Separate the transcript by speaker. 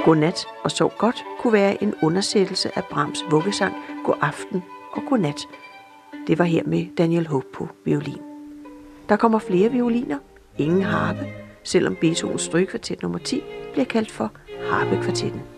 Speaker 1: Godnat og sov godt kunne være en undersættelse af Brahms vuggesang God aften og godnat. Det var her med Daniel Hope på violin. Der kommer flere violiner, ingen harpe, selvom Beethovens strygekvartet nummer 10 bliver kaldt for harpekvartetten.